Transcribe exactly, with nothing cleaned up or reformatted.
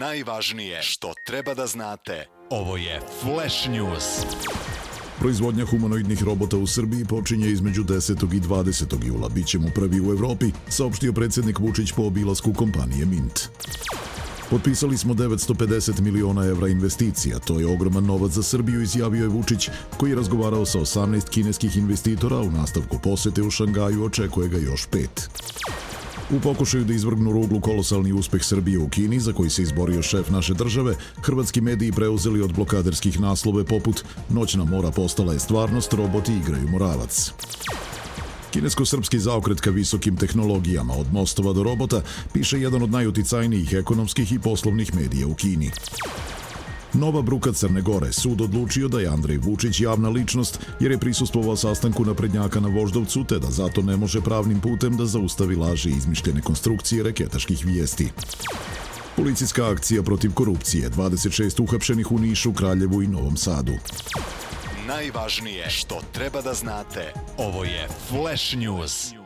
Najvažnije što treba da znate. Ovo je Flash News. Proizvodnja humanoidnih robota u Srbiji počinje između desetog i dvadesetog jula. Bićemo prvi u Evropi, saopštio predsjednik Vučić po obilasku kompanije Mint. Potpisali smo devetsto pedeset miliona evra investicija. To je ogroman novac za Srbiju, izjavio je Vučić, koji je razgovarao sa osamnaest kineskih investitora. U nastavku posete u Šangaju očekuje ga još pet. U pokušaju da izvrgnu ruglu kolosalni uspeh Srbije u Kini, za koji se izborio šef naše države, hrvatski mediji preuzeli od blokaderskih naslove poput "Noćna mora postala je stvarnost, roboti igraju moravac". Kinesko-srpski zaokret ka visokim tehnologijama, od mostova do robota, piše jedan od najuticajnijih ekonomskih i poslovnih medija u Kini. Nova bruka Crne Gore. Sud odlučio da je Andrej Vučić javna ličnost jer je prisustvovao sastanku naprednjaka na Voždovcu, te da zato ne može pravnim putem da zaustavi laži i izmišljene konstrukcije reketaških vijesti. Policijska akcija protiv korupcije. dvadeset šest uhapšenih u Nišu, Kraljevu i Novom Sadu. Najvažnije što treba da znate. Ovo je Flash News.